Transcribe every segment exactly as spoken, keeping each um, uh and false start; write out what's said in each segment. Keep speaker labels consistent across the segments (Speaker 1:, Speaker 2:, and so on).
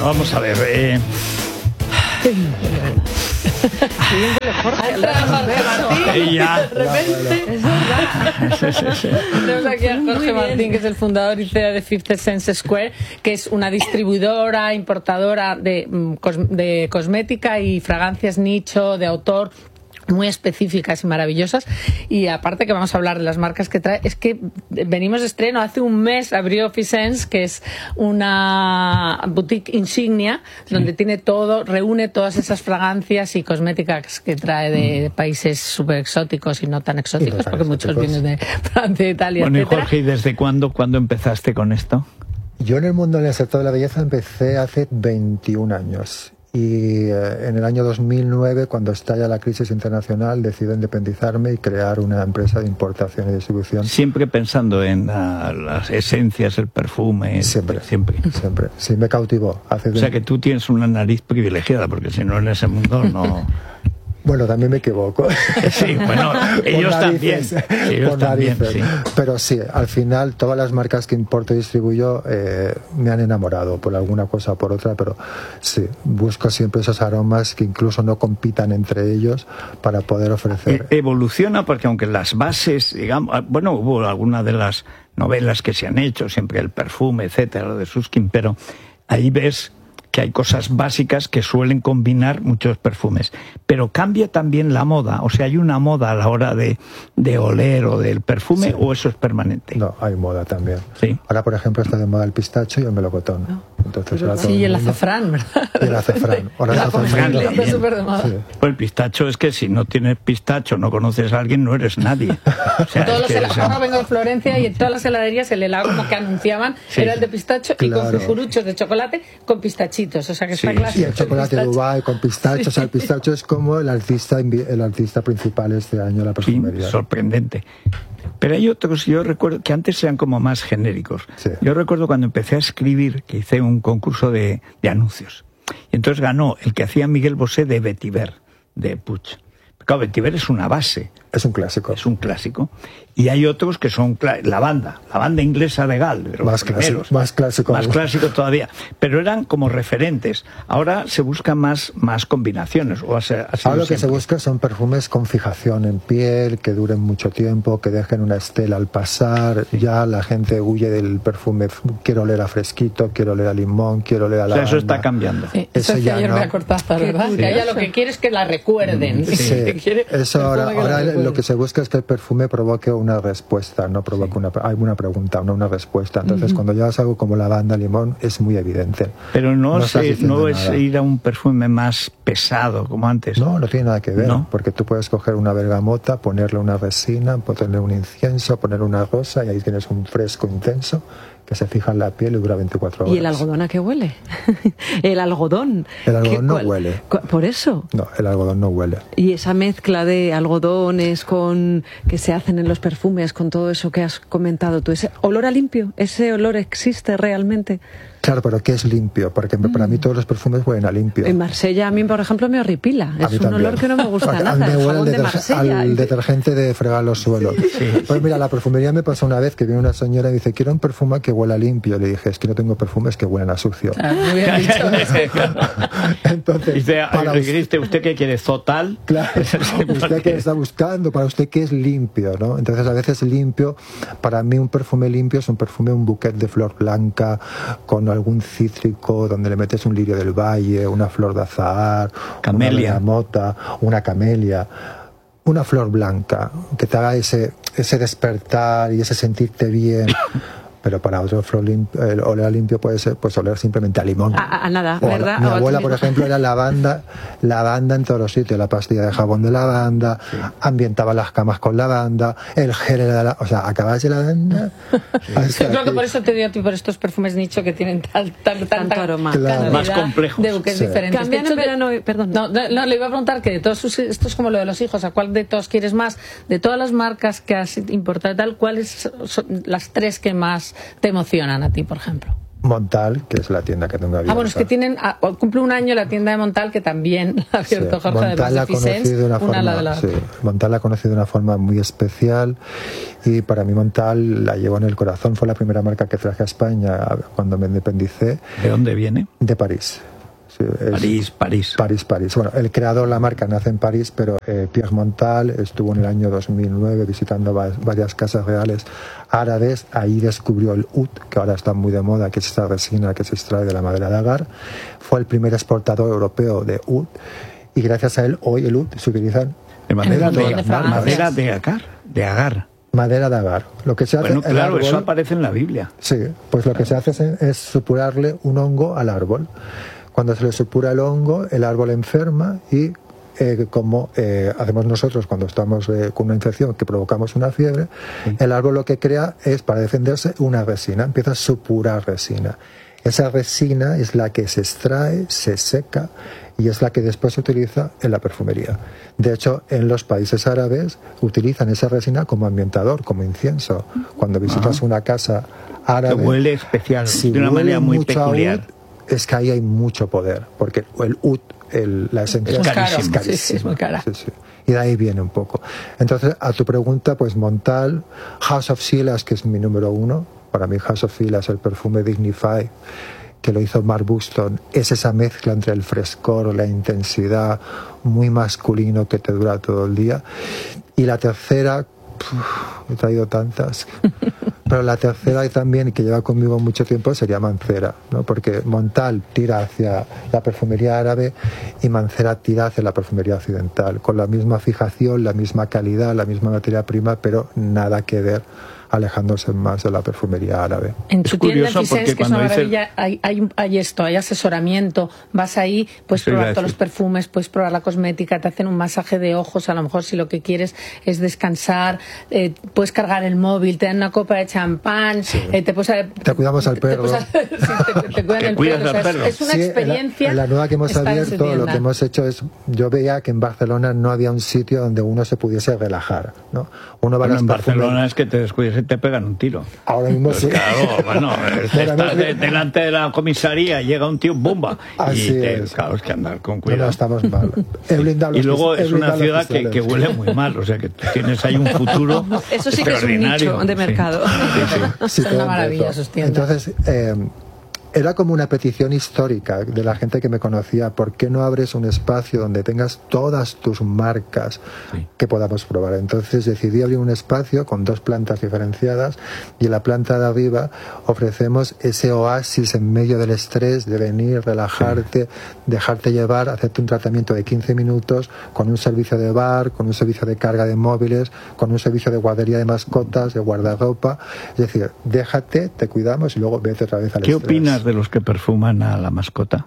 Speaker 1: vamos a ver. Eh...
Speaker 2: Jorge ya. De repente, es verdad. Tenemos aquí a Jorge Martín, que es el fundador y C E O de Fifth Sense Square, que es una distribuidora, importadora de, de cosmética y fragancias nicho, de autor, muy específicas y maravillosas. Y aparte que vamos a hablar de las marcas que trae, es que venimos de estreno, hace un mes abrió Fifth Sense, que es una boutique insignia, sí, donde tiene todo, reúne todas esas fragancias y cosméticas que trae de países súper exóticos y no tan exóticos, no porque exóticos. Muchos vienen de Francia, Italia,
Speaker 1: bueno,
Speaker 2: etcétera.
Speaker 1: Y Jorge, ¿y desde cuándo, cuándo empezaste con esto?
Speaker 3: Yo en el mundo del sector de la belleza empecé hace veintiún años. Y eh, en el año dos mil nueve, cuando estalla la crisis internacional, decido independizarme y crear una empresa de importación y distribución.
Speaker 1: Siempre pensando en uh, las esencias, el perfume.
Speaker 3: Siempre,
Speaker 1: siempre.
Speaker 3: Siempre. Sí, me cautivó. Hace
Speaker 1: o sea que tú tienes una nariz privilegiada, porque si no en ese mundo no...
Speaker 3: Bueno, también me equivoco.
Speaker 1: Sí, bueno, ellos también. Sí, ellos también, sí.
Speaker 3: Pero sí, al final todas las marcas que importo y distribuyo eh, me han enamorado por alguna cosa o por otra, pero sí, busco siempre esos aromas que incluso no compitan entre ellos para poder ofrecer.
Speaker 1: E- evoluciona porque aunque las bases, digamos, bueno, hubo algunas de las novelas que se han hecho, siempre el perfume, etcétera, lo de Susskind, pero ahí ves que hay cosas básicas que suelen combinar muchos perfumes. Pero cambia también la moda. O sea, ¿hay una moda a la hora de, de oler o del perfume, sí, o eso es permanente?
Speaker 3: No, hay moda también.
Speaker 1: Sí.
Speaker 3: Ahora, por ejemplo, está de moda el pistacho y el melocotón. No. Entonces,
Speaker 2: Pero, sí, y el mundo... azafrán, ¿verdad?
Speaker 3: Y el azafrán. Ahora el
Speaker 2: azafrán está súper de moda. Sí.
Speaker 1: Pues el pistacho es que si no tienes pistacho, no conoces a alguien, no eres nadie.
Speaker 2: O sea, todos los es helados, ahora vengo de Florencia y en todas las heladerías el helado como que anunciaban, sí, era el de pistacho, claro, y con cucuruchos de chocolate con pistachitos. O sea, que
Speaker 3: sí,
Speaker 2: está clásico.
Speaker 3: Y el chocolate de Dubái con pistacho. O sea, el pistacho es como el artista, el artista principal este año de la perfumería.
Speaker 1: Sí, sorprendente. Pero hay otros, yo recuerdo que antes eran como más genéricos.
Speaker 3: Sí.
Speaker 1: Yo recuerdo cuando empecé a escribir, que hice un concurso de, de anuncios. Y entonces ganó el que hacía Miguel Bosé de Vetiver, de Puig. Claro, Vetiver es una base.
Speaker 3: Es un clásico.
Speaker 1: Es un clásico. Y hay otros que son la banda, la banda inglesa legal. De los
Speaker 3: más,
Speaker 1: primeros,
Speaker 3: clásico, más clásico.
Speaker 1: Más clásico todavía. Pero eran como referentes. Ahora se buscan más, más combinaciones. O ha, ha
Speaker 3: Ahora lo que
Speaker 1: siempre.
Speaker 3: se busca son perfumes con fijación en piel, que duren mucho tiempo, que dejen una estela al pasar. Sí. Ya la gente huye del perfume. Quiero oler a fresquito, quiero oler a limón, quiero oler a lavanda.
Speaker 1: O sea, eso está cambiando.
Speaker 2: Sí, eso, eso ya no. Me Cortázar, ¿verdad? Sí. Que ella lo que quiere es que la recuerden.
Speaker 3: Sí. Sí.
Speaker 2: Que quiere
Speaker 3: eso ahora, ahora lo que se busca es que el perfume provoque una respuesta, no provoque sí. una, hay una pregunta, no una respuesta. Entonces, uh-huh, cuando llevas algo como lavanda, limón, es muy evidente.
Speaker 1: Pero no, no, se, no es ir a un perfume más pesado como antes.
Speaker 3: No, no tiene nada que ver, ¿no? Porque tú puedes coger una bergamota, ponerle una resina, ponerle un incienso, poner una rosa y ahí tienes un fresco intenso que se fija en la piel y dura veinticuatro horas.
Speaker 4: ¿Y el algodón a qué huele? el algodón.
Speaker 3: El algodón no huele.
Speaker 4: ¿Por eso?
Speaker 3: No, el algodón no huele.
Speaker 4: Y esa mezcla de algodones con que se hacen en los perfumes, con todo eso que has comentado tú, ese olor a limpio, ¿ese olor existe realmente?
Speaker 3: Claro, pero ¿qué es limpio? Porque mm. para mí todos los perfumes huelen a limpio.
Speaker 4: En Marsella a mí, por ejemplo, me horripila. Es un
Speaker 3: también.
Speaker 4: olor que no me gusta
Speaker 3: Porque
Speaker 4: nada.
Speaker 3: A mí me huele
Speaker 4: el
Speaker 3: al, deterg- al detergente de fregar los suelos. Sí. Pues mira, la perfumería me pasó una vez que vino una señora y me dice, quiero un perfume que huela limpio. Le dije, es que no tengo perfumes que huelan a sucio.
Speaker 2: Ah, muy bien dicho.
Speaker 1: Entonces, dice, para usted, ¿usted qué quiere? ¿Zotal?
Speaker 3: Claro, ¿usted qué está buscando? Para usted, ¿qué es limpio? ¿No? Entonces, a veces limpio, para mí un perfume limpio es un perfume, un bouquet de flor blanca con algún cítrico, donde le metes un lirio del valle, una flor de azahar,
Speaker 1: camelia,
Speaker 3: una mota, una camelia, una flor blanca, que te haga ese, ese despertar y ese sentirte bien. Pero para otro flor limpio, el oler limpio puede ser pues oler simplemente a limón.
Speaker 4: A, a nada,
Speaker 3: o
Speaker 4: ¿verdad?
Speaker 3: A, mi abuela, por ejemplo, era lavanda, lavanda en todos los sitios, la pastilla de jabón de lavanda, sí, ambientaba las camas con lavanda, el gel era la, o sea, acababas de lavanda.
Speaker 2: Sí. Yo creo que por eso te digo a ti por estos perfumes nicho que tienen tal, tal, tan,
Speaker 4: tanto aroma,
Speaker 3: claro,
Speaker 1: más complejos,
Speaker 2: de buques
Speaker 3: sí,
Speaker 2: diferentes.
Speaker 4: Cambian en verano, perdón.
Speaker 2: No, no, no, le iba a preguntar que de todos sus, esto es como lo de los hijos, ¿a cuál de todos quieres más? De todas las marcas que has importado y tal, ¿cuáles son las tres que más te emocionan a ti, por ejemplo?
Speaker 3: Montal, que es la tienda que tengo abierta.
Speaker 2: Ah, bueno, es que tienen, ah, cumple un año la tienda de Montal, que también ha abierto
Speaker 3: sí.
Speaker 2: Jorge
Speaker 3: Montal la conocí de una forma,
Speaker 2: una la...
Speaker 3: sí. Montal la conocí de una forma muy especial y para mí Montal la llevo en el corazón. Fue la primera marca que traje a España cuando me independicé.
Speaker 1: ¿De dónde viene?
Speaker 3: De París. Sí,
Speaker 1: París, París.
Speaker 3: París, París. Bueno, el creador de la marca nace en París, pero eh, Pierre Montal estuvo en el año dos mil nueve visitando va varias casas reales árabes. Ahí descubrió el oud, que ahora está muy de moda, que es esta resina que se extrae de la madera de agar. Fue el primer exportador europeo de oud y gracias a él hoy el oud se utiliza
Speaker 1: de madera de, de,
Speaker 2: de,
Speaker 1: madera de agar, de agar.
Speaker 3: Madera de agar. Lo que se hace
Speaker 1: bueno, claro,
Speaker 3: árbol,
Speaker 1: eso aparece en la Biblia.
Speaker 3: Sí, pues lo
Speaker 1: claro.
Speaker 3: que se hace es, es supurarle un hongo al árbol. Cuando se le supura el hongo, el árbol enferma y eh, como eh, hacemos nosotros cuando estamos eh, con una infección que provocamos una fiebre, sí. el árbol lo que crea es, para defenderse, una resina. Empieza a supurar resina. Esa resina es la que se extrae, se seca y es la que después se utiliza en la perfumería. De hecho, en los países árabes utilizan esa resina como ambientador, como incienso. Cuando visitas ah. una casa árabe...
Speaker 1: Que huele especial,
Speaker 3: si
Speaker 1: de una manera muy peculiar.
Speaker 3: Oud, es que ahí hay mucho poder, porque el oud, el, la esencia
Speaker 1: es carísimo.
Speaker 3: es carísima.
Speaker 2: Sí, sí, es muy cara.
Speaker 3: Sí, sí. Y de ahí viene un poco. Entonces, a tu pregunta, pues Montal, House of Silas, que es mi número uno, para mí House of Silas, el perfume Dignify, que lo hizo Mark Buxton, es esa mezcla entre el frescor, la intensidad, muy masculino que te dura todo el día. Y la tercera, uf, he traído tantas, pero la tercera y también, que lleva conmigo mucho tiempo, sería Mancera, ¿no? Porque Montal tira hacia la perfumería árabe y Mancera tira hacia la perfumería occidental, con la misma fijación, la misma calidad, la misma materia prima, pero nada que ver, alejándose más de la perfumería árabe.
Speaker 2: En tu tienda Thyssen, que es una maravilla, dice... hay, hay, hay esto, hay asesoramiento, vas ahí, puedes sí, probar todos los perfumes, puedes probar la cosmética, te hacen un masaje de ojos, a lo mejor si lo que quieres es descansar, eh, puedes cargar el móvil, te dan una copa de champán, sí. eh, te, puedes,
Speaker 3: te cuidamos al perro.
Speaker 2: Te, sí, te, te, te cuidan el perro, o sea, perro. Es, es una sí, experiencia.
Speaker 3: En la, en la nueva que hemos abierto, lo que hemos hecho es, yo veía que en Barcelona no había un sitio donde uno se pudiese relajar, ¿no? Uno va
Speaker 1: bueno,
Speaker 3: a
Speaker 1: en
Speaker 3: perfumes...
Speaker 1: Barcelona es que te descuides y te pegan un tiro.
Speaker 3: Ahora mismo pues sí.
Speaker 1: Claro, bueno, estás de, delante de la comisaría, llega un tío, ¡bomba!
Speaker 3: Así
Speaker 1: y te,
Speaker 3: es.
Speaker 1: Claro, es que andar con cuidado.
Speaker 3: No, no estamos mal.
Speaker 1: Y luego es una ciudad que, que huele muy mal, o sea que tienes ahí un futuro
Speaker 4: eso sí que es un nicho de mercado.
Speaker 1: Sí, sí, sí.
Speaker 2: Sí, es una maravilla sus tiendas.
Speaker 3: Entonces, eh, era como una petición histórica de la gente que me conocía. ¿Por qué no abres un espacio donde tengas todas tus marcas sí. que podamos probar? Entonces decidí abrir un espacio con dos plantas diferenciadas y en la planta de arriba ofrecemos ese oasis en medio del estrés de venir, relajarte, sí. dejarte llevar, hacerte un tratamiento de quince minutos con un servicio de bar, con un servicio de carga de móviles, con un servicio de guardería de mascotas, de guardarropa. Es decir, déjate, te cuidamos y luego vete otra vez al
Speaker 1: ¿Qué
Speaker 3: estrés.
Speaker 1: opinas de los que perfuman a la mascota?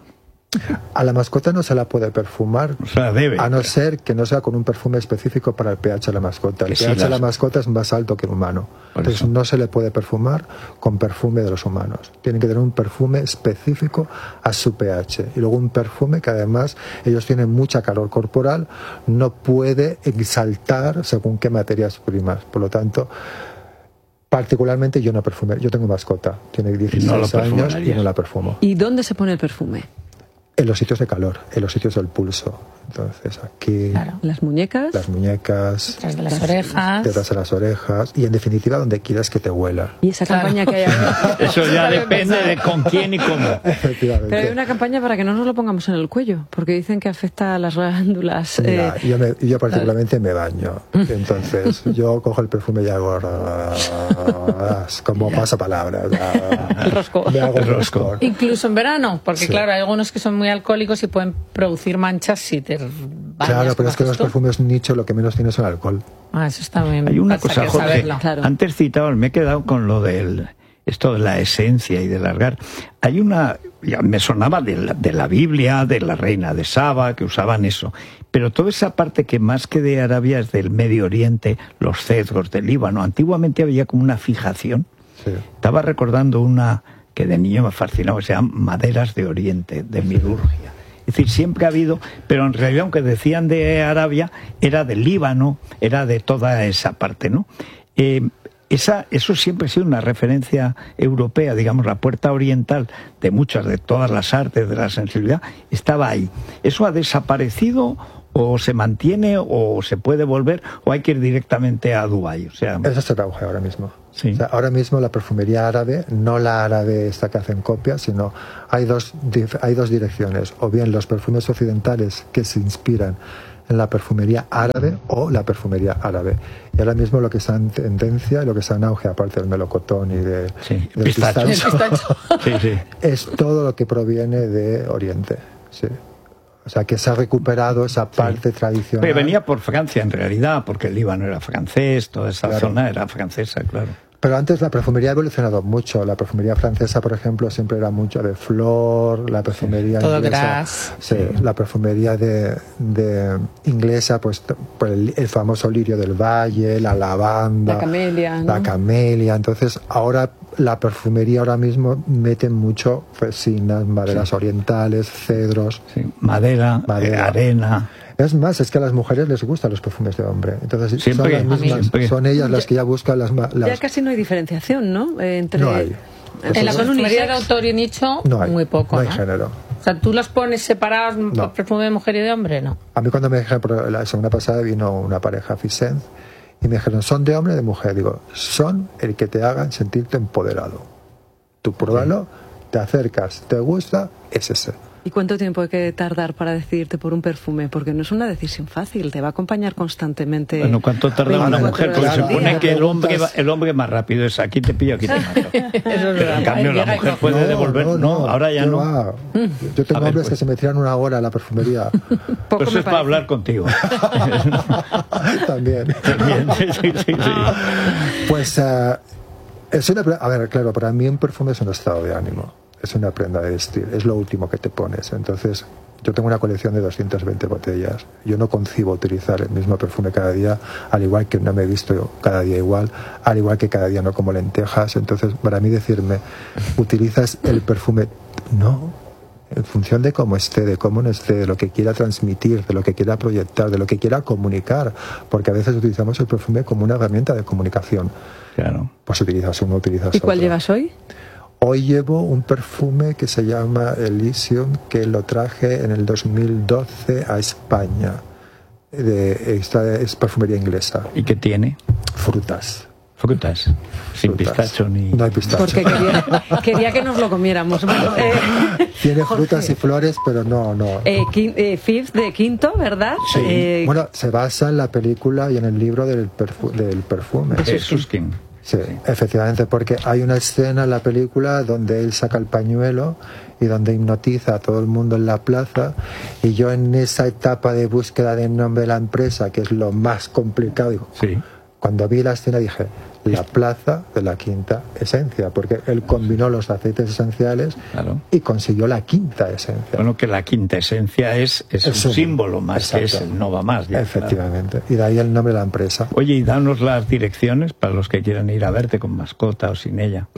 Speaker 3: A la mascota no se la puede perfumar,
Speaker 1: o sea, debe,
Speaker 3: a no
Speaker 1: pero...
Speaker 3: ser que no sea con un perfume específico para el pH de la mascota. El
Speaker 1: que
Speaker 3: pH
Speaker 1: sí,
Speaker 3: de
Speaker 1: las...
Speaker 3: la mascota es más alto que el humano.
Speaker 1: Por
Speaker 3: Entonces
Speaker 1: eso.
Speaker 3: no se le puede perfumar con perfume de los humanos. Tienen que tener un perfume específico a su pH. Y luego un perfume que además ellos tienen mucha calor corporal, no puede exaltar según qué materias primas. Por lo tanto, particularmente yo no perfume, yo tengo mascota, tiene dieciséis no años y no la perfumo.
Speaker 4: ¿Y dónde se pone el perfume?
Speaker 3: En los sitios de calor, en los sitios del pulso. Entonces aquí...
Speaker 2: Claro.
Speaker 4: Las muñecas.
Speaker 3: Las muñecas.
Speaker 2: Detrás de las, las orejas.
Speaker 3: Detrás de las orejas. Y en definitiva donde quieras que te huela.
Speaker 4: Y esa claro. campaña que hay ahora.
Speaker 1: Eso ya depende de con quién y cómo.
Speaker 3: Efectivamente.
Speaker 4: Pero hay una campaña para que no nos lo pongamos en el cuello, porque dicen que afecta a las glándulas.
Speaker 3: Mira,
Speaker 4: eh...
Speaker 3: yo, me, yo particularmente me baño. Entonces yo cojo el perfume y hago... como pasapalabras.
Speaker 4: El rosco.
Speaker 3: Me hago el rosco.
Speaker 2: Incluso en verano, porque
Speaker 3: sí.
Speaker 2: claro, hay algunos que son muy alcohólicos y pueden producir manchas si te bañas.
Speaker 3: Claro, pero es que los perfumes nicho lo que menos tienen son alcohol.
Speaker 2: Ah, eso está muy bien.
Speaker 1: Hay una cosa, Jorge,
Speaker 2: claro.
Speaker 1: antes citaba, me he quedado con lo del esto de la esencia y de largar. Hay una, ya me sonaba de la, de la Biblia, de la reina de Saba, que usaban eso, pero toda esa parte que más que de Arabia es del Medio Oriente, los cedros del Líbano. Antiguamente había como una fijación. Sí. Estaba recordando una que de niño me fascinaba, se llama maderas de Oriente, de Midurgia. Es decir, siempre ha habido, pero en realidad, aunque decían de Arabia, era del Líbano, era de toda esa parte, ¿no? Eh, esa, eso siempre ha sido una referencia europea, digamos, la puerta oriental de muchas, de todas las artes, de la sensibilidad, estaba ahí. ¿Eso ha desaparecido o se mantiene o se puede volver o hay que ir directamente a Dubái? O sea,
Speaker 3: eso es el auge ahora mismo.
Speaker 1: Sí.
Speaker 3: O sea, ahora mismo la perfumería árabe, no la árabe esta que hacen copias, sino hay dos, hay dos direcciones, o bien los perfumes occidentales que se inspiran en la perfumería árabe o la perfumería árabe. Y ahora mismo lo que está en tendencia y lo que está en auge, aparte del melocotón y de,
Speaker 1: sí,
Speaker 3: del
Speaker 1: pistacho,
Speaker 3: pistacho,
Speaker 1: sí, sí.
Speaker 3: es todo lo que proviene de Oriente. Sí. O sea, que se ha recuperado esa parte sí. tradicional.
Speaker 1: Pero venía por Francia, en realidad, porque el Líbano era francés, toda esa claro. zona era francesa, claro.
Speaker 3: Pero antes la perfumería ha evolucionado mucho. La perfumería francesa, por ejemplo, siempre era mucho de flor. La perfumería
Speaker 2: sí.
Speaker 3: inglesa, sí, la perfumería de, de inglesa, pues, pues el, el famoso lirio del valle, la lavanda,
Speaker 4: la camelia, ¿no?
Speaker 3: la camelia. Entonces, ahora la perfumería ahora mismo mete mucho resinas, maderas sí. orientales, cedros,
Speaker 1: sí. madera, madera. Eh, arena.
Speaker 3: Es más, es que a las mujeres les gustan los perfumes de hombre. Entonces
Speaker 1: siempre,
Speaker 3: son, las mismas,
Speaker 1: siempre.
Speaker 3: son ellas las que ya buscan las, las...
Speaker 4: Ya casi no hay diferenciación, ¿no? Eh, entre...
Speaker 3: No hay.
Speaker 2: En la perfumería de autor y nicho,
Speaker 3: no hay,
Speaker 2: muy poco,
Speaker 3: no hay
Speaker 2: ¿no?
Speaker 3: género.
Speaker 2: O sea, ¿tú los pones separados, no. perfume de mujer y de hombre? No.
Speaker 3: A mí cuando me dijeron, la semana pasada vino una pareja Ficens y me dijeron, ¿son de hombre o de mujer? Digo, son el que te hagan sentirte empoderado. Tú pruébalo, sí. te acercas, te gusta, es ese.
Speaker 4: ¿Y cuánto tiempo hay que tardar para decidirte por un perfume? Porque no es una decisión fácil, te va a acompañar constantemente.
Speaker 1: Bueno, ¿cuánto tarda una mujer? Porque se supone que el hombre, el hombre más rápido es aquí te pillo, aquí te mato. Pero en cambio la mujer puede
Speaker 3: no,
Speaker 1: devolver, no, no, no, ahora ya no.
Speaker 3: Va. Yo tengo
Speaker 1: ver,
Speaker 3: hombres
Speaker 1: pues.
Speaker 3: que se me tiran una hora a la perfumería.
Speaker 1: Poco eso es para hablar contigo.
Speaker 3: También.
Speaker 1: También, sí, sí, sí.
Speaker 3: Pues, uh, es una, a ver, claro, para mí un perfume es un estado de ánimo. Es una prenda de vestir, es lo último que te pones. Entonces, yo tengo una colección de doscientas veinte botellas. Yo no concibo utilizar el mismo perfume cada día, al igual que no me he visto cada día igual, al igual que cada día no como lentejas. Entonces, para mí decirme, utilizas el perfume, no, en función de cómo esté, de cómo no esté, de lo que quiera transmitir, de lo que quiera proyectar, de lo que quiera comunicar, porque a veces utilizamos el perfume como una herramienta de comunicación.
Speaker 1: Claro.
Speaker 3: Pues utilizas uno, utilizas otro.
Speaker 4: ¿Y cuál llevas hoy?
Speaker 3: Hoy llevo un perfume que se llama Elysium, que lo traje en el dos mil doce a España. De, esta es perfumería inglesa.
Speaker 1: ¿Y qué tiene?
Speaker 3: Frutas.
Speaker 1: Frutas. Sin
Speaker 3: Frutas.
Speaker 1: pistacho ni...
Speaker 3: No hay pistacho.
Speaker 4: Porque quería, quería que nos lo comiéramos. Bueno, eh,
Speaker 3: tiene frutas Jorge. y flores, pero no, no.
Speaker 4: Eh, quin, eh, Fifth de Quinto, ¿verdad?
Speaker 3: Sí.
Speaker 4: Eh,
Speaker 3: bueno, se basa en la película y en el libro del, perfu del perfume.
Speaker 1: De Susskind.
Speaker 3: Sí, sí, efectivamente, porque hay una escena en la película donde él saca el pañuelo y donde hipnotiza a todo el mundo en la plaza, y yo en esa etapa de búsqueda del nombre de la empresa, que es lo más complicado, digo,
Speaker 1: sí.
Speaker 3: cuando vi la escena dije, la plaza de la quinta esencia, porque él combinó los aceites esenciales claro. y consiguió la quinta esencia.
Speaker 1: Bueno, que la quinta esencia es, es, es un, un símbolo más exacto. que es el no va más. Ya,
Speaker 3: efectivamente, claro. Y de ahí el nombre de la empresa.
Speaker 1: Oye, y danos las direcciones para los que quieran ir a verte con mascota o sin ella.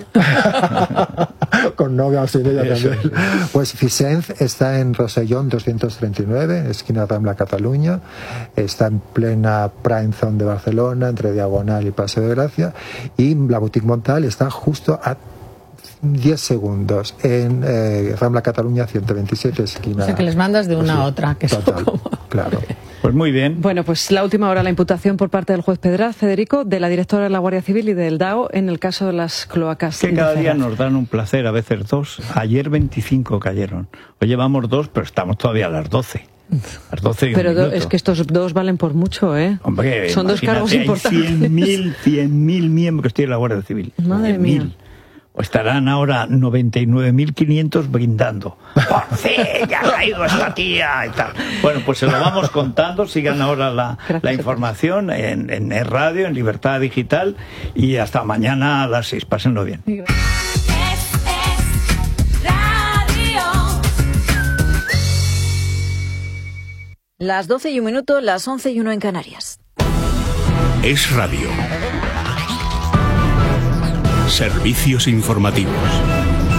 Speaker 3: Con novia o sin ella eso, también. Eso. Pues Ficens está en Rosellón doscientos treinta y nueve, esquina Rambla, Cataluña. Está en plena Prime Zone de Barcelona, entre Diagonal y Paseo de Gracia. Y la Boutique Montal está justo a diez segundos en eh, Rambla, Cataluña ciento veintisiete, esquina.
Speaker 2: O sea que les mandas de una
Speaker 3: pues,
Speaker 2: a otra, que
Speaker 3: total,
Speaker 2: como...
Speaker 3: claro.
Speaker 1: Pues muy bien.
Speaker 4: Bueno, pues la última hora, la imputación por parte del juez Pedraz, Federico, de la directora de la Guardia Civil y del D A O en el caso de las cloacas.
Speaker 1: Que cada día nos dan un placer, a veces dos. Ayer veinticinco cayeron. Hoy llevamos dos, pero estamos todavía a las doce. Las doce
Speaker 4: pero do, es que estos dos valen por mucho, ¿eh?
Speaker 1: Hombre,
Speaker 4: son dos cargos importantes.
Speaker 1: Hay cien mil miembros que tiene la Guardia Civil.
Speaker 4: Madre mía.
Speaker 1: Mil. O estarán ahora noventa y nueve mil quinientos brindando. ¡Por fin! ¡Ya ha caído esta tía! Y tal. Bueno, pues se lo vamos contando. Sigan ahora la, la información en, en el radio, en Libertad Digital. Y hasta mañana a las seis. Pásenlo bien.
Speaker 5: Las doce y un minuto, las once y uno en Canarias.
Speaker 6: Es radio. Servicios informativos.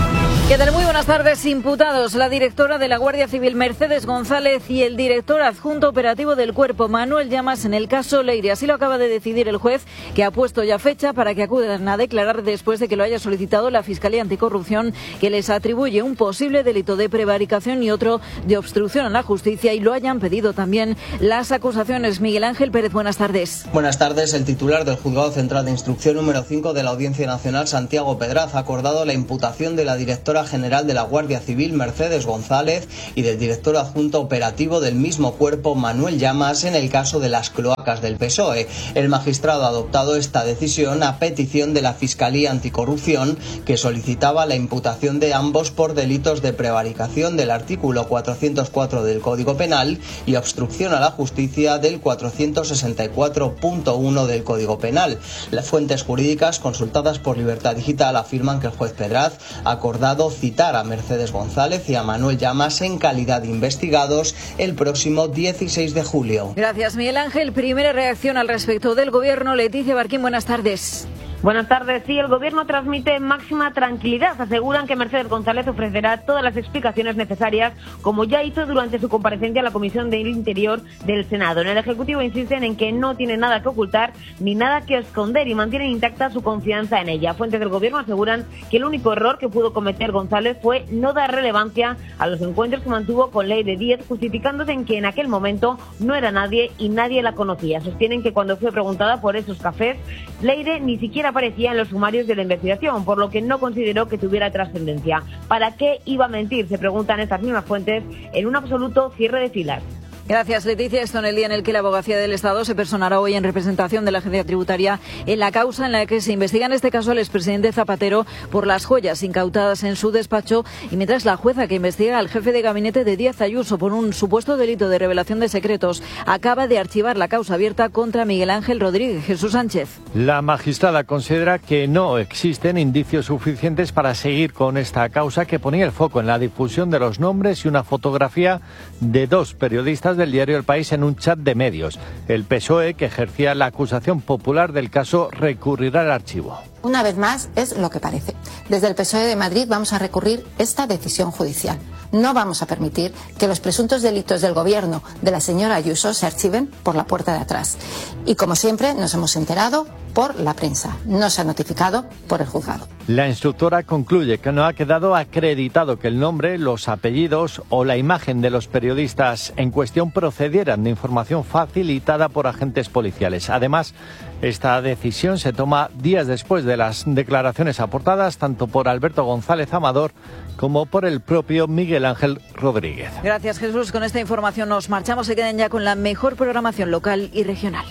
Speaker 5: ¿Qué tal? Muy buenas tardes. Imputados, la directora de la Guardia Civil Mercedes González y el director adjunto operativo del Cuerpo Manuel Llamas en el caso Leire. Así lo acaba de decidir el juez, que ha puesto ya fecha para que acudan a declarar después de que lo haya solicitado la Fiscalía Anticorrupción, que les atribuye un posible delito de prevaricación y otro de obstrucción a la justicia, y lo hayan pedido también las acusaciones. Miguel Ángel Pérez, buenas tardes.
Speaker 7: Buenas tardes. El titular del Juzgado Central de Instrucción número cinco de la Audiencia Nacional, Santiago Pedraz, ha acordado la imputación de la directora general de la Guardia Civil, Mercedes González, y del director adjunto operativo del mismo cuerpo, Manuel Llamas, en el caso de las cloacas del P S O E. El magistrado ha adoptado esta decisión a petición de la Fiscalía Anticorrupción, que solicitaba la imputación de ambos por delitos de prevaricación del artículo cuatrocientos cuatro del Código Penal y obstrucción a la justicia del cuatrocientos sesenta y cuatro punto uno del Código Penal. Las fuentes jurídicas consultadas por Libertad Digital afirman que el juez Pedraz ha acordado citar a Mercedes González y a Manuel Llamas en calidad de investigados el próximo dieciséis de julio.
Speaker 5: Gracias, Miguel Ángel. Primera reacción al respecto del Gobierno. Leticia Barquín, buenas tardes.
Speaker 8: Buenas tardes. Sí, el Gobierno transmite máxima tranquilidad. Aseguran que Mercedes González ofrecerá todas las explicaciones necesarias, como ya hizo durante su comparecencia en la Comisión del Interior del Senado. En el Ejecutivo insisten en que no tiene nada que ocultar ni nada que esconder y mantienen intacta su confianza en ella. Fuentes del Gobierno aseguran que el único error que pudo cometer González fue no dar relevancia a los encuentros que mantuvo con Leire Díez, justificándose en que en aquel momento no era nadie y nadie la conocía. Sostienen que cuando fue preguntada por esos cafés, Leire ni siquiera aparecía en los sumarios de la investigación, por lo que no consideró que tuviera trascendencia. ¿Para qué iba a mentir?, se preguntan estas mismas fuentes, en un absoluto cierre de filas.
Speaker 5: Gracias, Leticia. Esto en el día en el que la Abogacía del Estado se personará hoy en representación de la Agencia Tributaria en la causa en la que se investiga en este caso al expresidente Zapatero por las joyas incautadas en su despacho, y mientras la jueza que investiga al jefe de gabinete de Díaz Ayuso por un supuesto delito de revelación de secretos acaba de archivar la causa abierta contra Miguel Ángel Rodríguez. Jesús Sánchez.
Speaker 9: La magistrada considera que no existen indicios suficientes para seguir con esta causa, que ponía el foco en la difusión de los nombres y una fotografía de dos periodistas del diario El País en un chat de medios. El P S O E, que ejercía la acusación popular del caso, recurrirá al archivo.
Speaker 10: Una vez más, es lo que parece. Desde el P S O E de Madrid vamos a recurrir esta decisión judicial. No vamos a permitir que los presuntos delitos del gobierno de la señora Ayuso se archiven por la puerta de atrás. Y como siempre, nos hemos enterado por la prensa. No se ha notificado por el juzgado.
Speaker 9: La instructora concluye que no ha quedado acreditado que el nombre, los apellidos o la imagen de los periodistas en cuestión procedieran de información facilitada por agentes policiales. Además, esta decisión se toma días después de las declaraciones aportadas tanto por Alberto González Amador como por el propio Miguel Ángel Rodríguez.
Speaker 5: Gracias, Jesús. Con esta información nos marchamos. Se quedan ya con la mejor programación local y regional.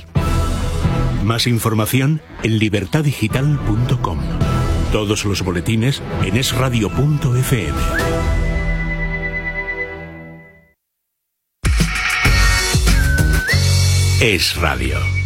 Speaker 6: Más información en libertad digital punto com. Todos los boletines en es radio punto efe eme. Es Radio.